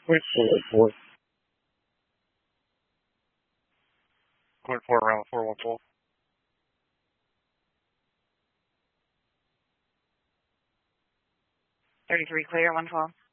Point four. Point 4 around the 414. 33 clear, 112.